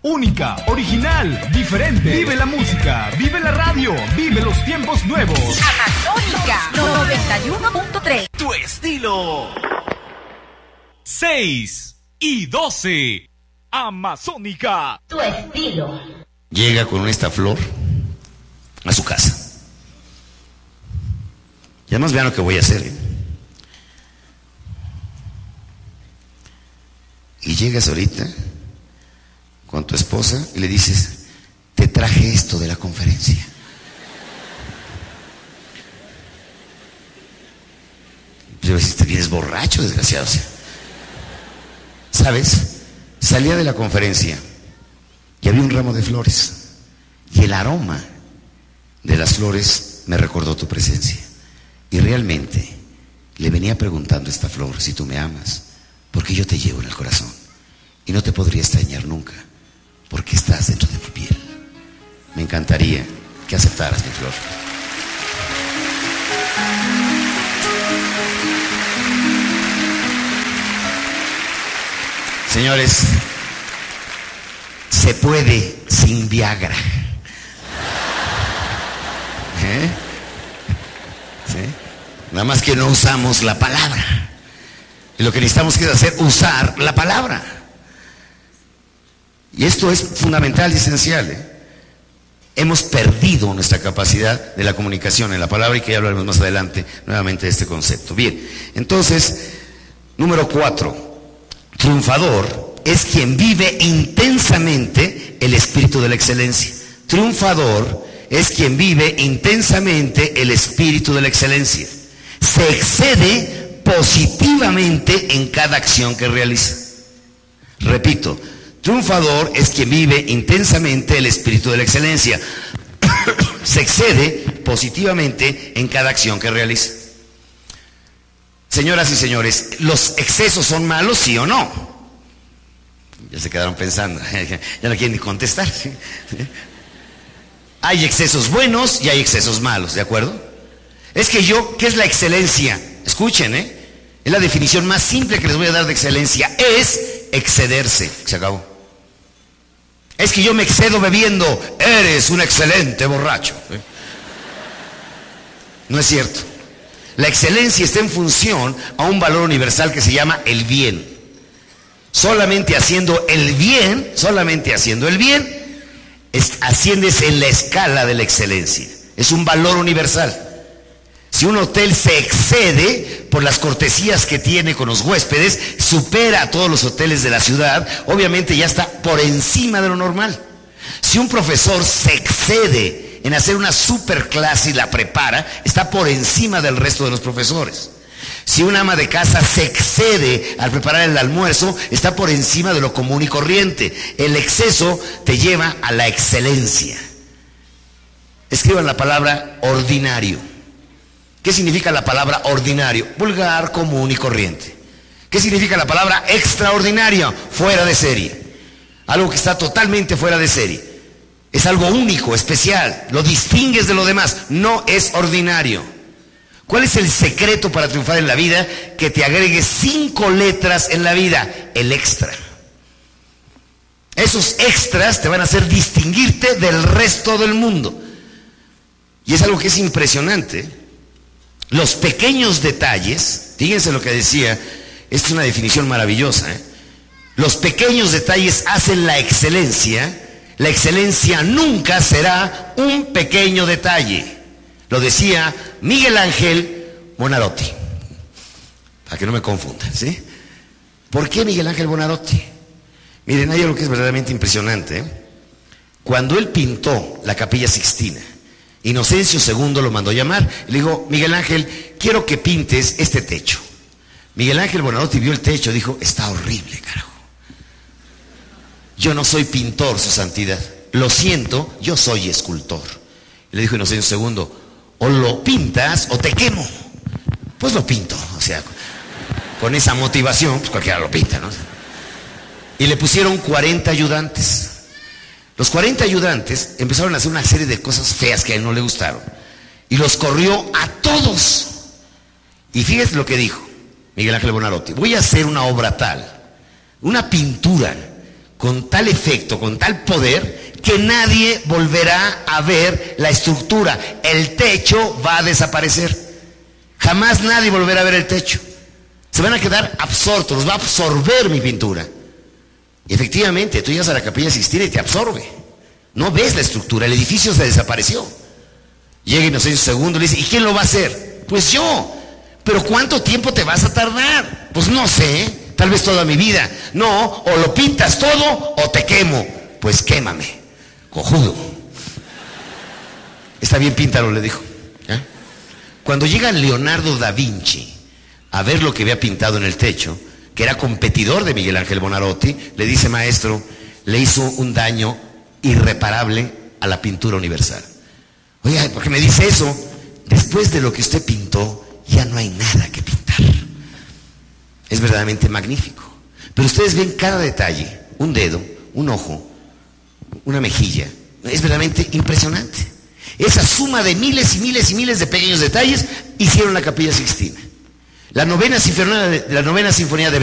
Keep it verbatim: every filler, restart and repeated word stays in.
Única, original, diferente. Vive la música, vive la radio, vive los tiempos nuevos. Amazónica noventa y uno punto tres. Tu estilo. seis y doce. Amazónica. Tu estilo. Llega con esta flor a su casa. Y además vean lo que voy a hacer, ¿eh? Y llegas ahorita con tu esposa y le dices: te traje esto de la conferencia. Pero si te vienes borracho, desgraciado. ¿Sabes? Salía de la conferencia y había un ramo de flores, y el aroma de las flores me recordó tu presencia. Y realmente le venía preguntando a esta flor: si tú me amas, porque yo te llevo en el corazón y no te podría extrañar nunca, porque estás dentro de mi piel. Me encantaría que aceptaras mi flor. Señores, se puede sin Viagra. ¿Eh? ¿Sí? Nada más que no usamos la palabra. Y lo que necesitamos es hacer usar la palabra. Y esto es fundamental y esencial, ¿eh? Hemos perdido nuestra capacidad de la comunicación en la palabra, y que ya hablaremos más adelante nuevamente de este concepto. Bien, entonces, número cuatro. Triunfador es quien vive intensamente el espíritu de la excelencia. Triunfador es quien vive intensamente el espíritu de la excelencia. Se excede positivamente en cada acción que realiza. Repito, triunfador es quien vive intensamente el espíritu de la excelencia. Se excede positivamente en cada acción que realiza. Señoras y señores, ¿los excesos son malos, sí o no? Ya se quedaron pensando, ya no quieren ni contestar, ¿sí? Hay excesos buenos y hay excesos malos, ¿de acuerdo? Es que yo, ¿qué es la excelencia? Escuchen, ¿eh? Es la definición más simple que les voy a dar de excelencia. Es excederse. Se acabó. Es que yo me excedo bebiendo. Eres un excelente borracho. ¿Eh? No es cierto. La excelencia está en función a un valor universal que se llama el bien. Solamente haciendo el bien, solamente haciendo el bien, es, asciendes en la escala de la excelencia. Es un valor universal. Si un hotel se excede por las cortesías que tiene con los huéspedes, supera a todos los hoteles de la ciudad, obviamente ya está por encima de lo normal. Si un profesor se excede en hacer una superclase y la prepara, está por encima del resto de los profesores. Si una ama de casa se excede al preparar el almuerzo, está por encima de lo común y corriente. El exceso te lleva a la excelencia. Escriban la palabra ordinario. ¿Qué significa la palabra ordinario? Vulgar, común y corriente. ¿Qué significa la palabra extraordinario? Fuera de serie. Algo que está totalmente fuera de serie. Es algo único, especial. Lo distingues de lo demás. No es ordinario. ¿Cuál es el secreto para triunfar en la vida? Que te agregues cinco letras en la vida. El extra. Esos extras te van a hacer distinguirte del resto del mundo. Y es algo que es impresionante. Los pequeños detalles, fíjense lo que decía, esta es una definición maravillosa, ¿eh? Los pequeños detalles hacen la excelencia. La excelencia nunca será un pequeño detalle. Lo decía Miguel Ángel Buonarroti. Para que no me confundan, ¿sí? ¿Por qué Miguel Ángel Buonarroti? Miren, hay algo que es verdaderamente impresionante, ¿eh? Cuando él pintó la Capilla Sixtina, Inocencio segundo lo mandó llamar. Le dijo: Miguel Ángel, quiero que pintes este techo. Miguel Ángel Buonarroti vio el techo, dijo: está horrible, carajo. Yo no soy pintor, su santidad. Lo siento, yo soy escultor. Y le dijo Inocencio segundo: o lo pintas o te quemo. Pues lo pinto. O sea, con esa motivación, pues cualquiera lo pinta, ¿no? Y le pusieron cuarenta ayudantes. Los cuarenta ayudantes empezaron a hacer una serie de cosas feas que a él no le gustaron. Y los corrió a todos. Y fíjense lo que dijo Miguel Ángel Buonarroti: voy a hacer una obra tal, una pintura, con tal efecto, con tal poder, que nadie volverá a ver la estructura. El techo va a desaparecer. Jamás nadie volverá a ver el techo. Se van a quedar absortos, los va a absorber mi pintura. Y efectivamente, tú llegas a la Capilla Sixtina y te absorbe. No ves la estructura, el edificio se desapareció. Llega Inocencio segundo y le dice, ¿y quién lo va a hacer? Pues yo. ¿Pero cuánto tiempo te vas a tardar? Pues no sé, tal vez toda mi vida. No, o lo pintas todo o te quemo. Pues quémame, cojudo. Está bien, píntalo, le dijo. ¿Eh? Cuando llega Leonardo da Vinci a ver lo que había pintado en el techo, que era competidor de Miguel Ángel Buonarroti, le dice, maestro, le hizo un daño irreparable a la pintura universal. Oye, ¿por qué me dice eso? Después de lo que usted pintó, ya no hay nada que pintar. Es verdaderamente magnífico. Pero ustedes ven cada detalle, un dedo, un ojo, una mejilla. Es verdaderamente impresionante. Esa suma de miles y miles y miles de pequeños detalles hicieron la Capilla Sixtina. La novena sinfonía de, la novena sinfonía de